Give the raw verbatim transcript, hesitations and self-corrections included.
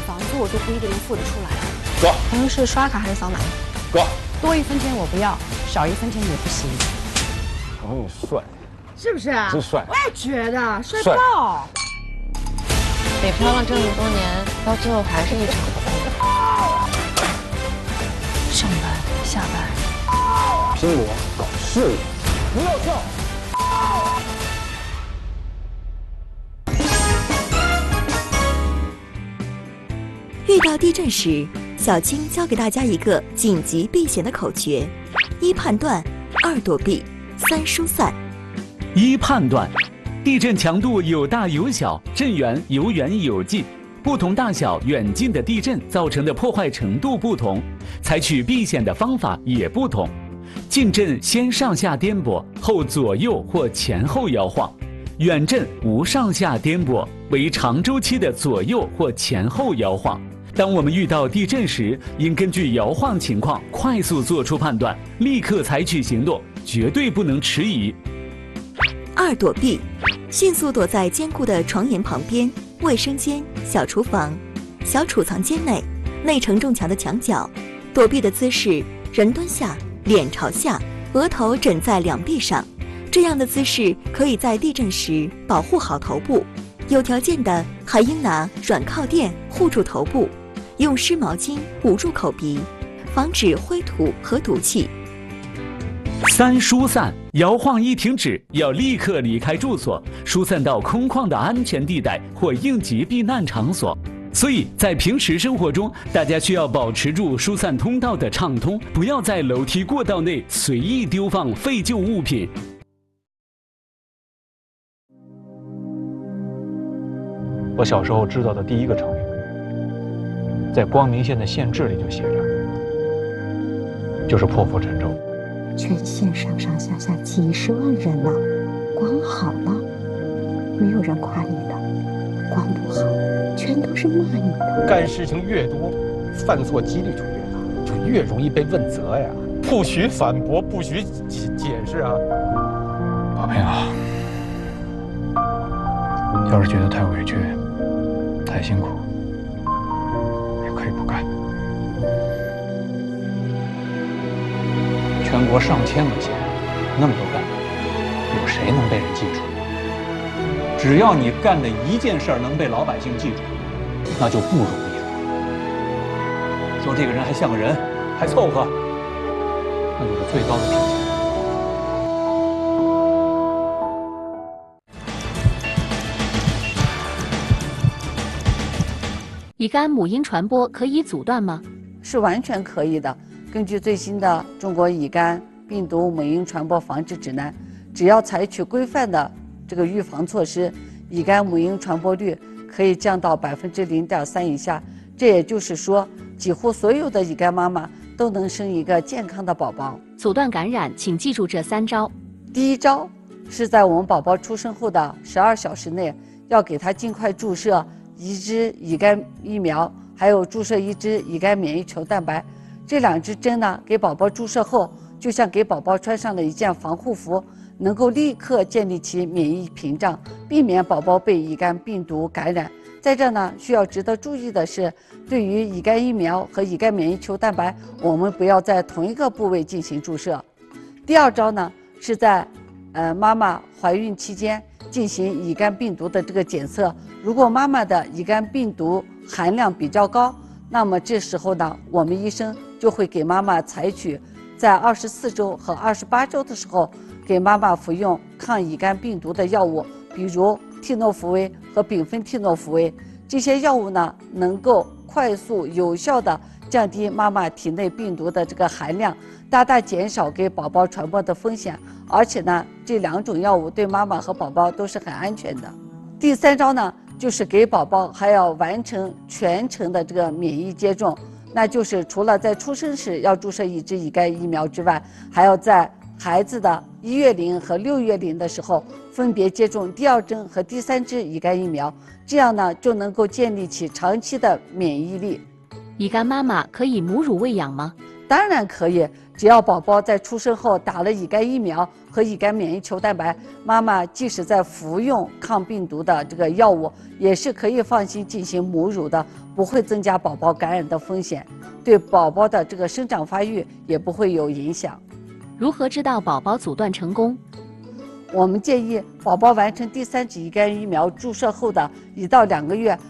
房租我都不一定能付得出来。 哥， 咱们是刷卡还是扫码？ 哥， 多一分钱我不要，少一分钱也不行。 我说你帅， 是不是？ 真帅！ 我也觉得帅爆。 北漂了这么多年，到最后还是一场空。 上班下班， 拼搏搞事业，不要笑。 遇到地震时，小青教给大家一个紧急避险的口诀：一判断，二躲避，三疏散。 一判断，地震强度有大有小，震源有远有近，不同大小远近的地震造成的破坏程度不同，采取避险的方法也不同。近震先上下颠簸，后左右或前后摇晃；远震无上下颠簸，为长周期的左右或前后摇晃。当我们遇到地震时，应根据摇晃情况快速做出判断，立刻采取行动，绝对不能迟疑。 二躲避，迅速躲在坚固的床沿旁边、卫生间、小厨房、小储藏间内、内承重墙的墙角。躲避的姿势：人蹲下，脸朝下，额头枕在两臂上。这样的姿势可以在地震时保护好头部，有条件的还应拿软靠垫护住头部，用湿毛巾捂住口鼻，防止灰土和毒气。 三疏散，摇晃一停止，要立刻离开住所，疏散到空旷的安全地带或应急避难场所。所以在平时生活中，大家需要保持住疏散通道的畅通，不要在楼梯过道内随意丢放废旧物品。 我小时候知道的第一个成语，在光明县的县志里就写着，就是破釜沉舟。 全县上上下下几十万人呢，光好了，没有人夸你的；光不好，全都是骂你的。 干事情越多，犯错几率就越大，就越容易被问责呀。不许反驳，不许解解释啊！ 宝平啊，要是觉得太委屈、太辛苦，也可以不干。全国上千个县，那么多干部，有谁能被人记住？只要你干的一件事儿能被老百姓记住，那就不容易了。说这个人还像个人，还凑合，那就是最高的评价。 乙肝母婴传播可以阻断吗？ 是完全可以的。根据最新的《中国乙肝病毒母婴传播防治指南》，只要采取规范的这个预防措施，乙肝母婴传播率可以降到百分之零点三以下。这也就是说，几乎所有的乙肝妈妈都能生一个健康的宝宝。 阻断感染，请记住这三招。 第一招是在我们宝宝出生后的十二小时内，要给他尽快注射一支乙肝疫苗，还有注射一支乙肝免疫球蛋白。这两支针呢，给宝宝注射后，就像给宝宝穿上了一件防护服，能够立刻建立起免疫屏障，避免宝宝被乙肝病毒感染。在这呢，需要值得注意的是，对于乙肝疫苗和乙肝免疫球蛋白，我们不要在同一个部位进行注射。第二招呢，是在呃妈妈怀孕期间进行乙肝病毒的这个检测，如果妈妈的乙肝病毒含量比较高，那么这时候呢，我们医生就会给妈妈采取在二十四周和二十八周的时候，给妈妈服用抗乙肝病毒的药物，比如替诺福韦和丙酚替诺福韦。这些药物呢，能够快速有效地降低妈妈体内病毒的这个含量，大大减少给宝宝传播的风险。而且呢，这两种药物对妈妈和宝宝都是很安全的。第三招呢，就是给宝宝还要完成全程的这个免疫接种，那就是除了在出生时要注射一支乙肝疫苗之外，还要在孩子的一月龄和六月龄的时候分别接种第二针和第三支乙肝疫苗，这样呢就能够建立起长期的免疫力。 乙肝妈妈可以母乳喂养吗？ 当然可以，只要宝宝在出生后打了乙肝疫苗和乙肝免疫球蛋白，妈妈即使在服用抗病毒的这个药物，也是可以放心进行母乳的，不会增加宝宝感染的风险，对宝宝的这个生长发育也不会有影响。 如何知道宝宝阻断成功？ 我们建议宝宝完成第三剂乙肝疫苗注射后的一到两个月，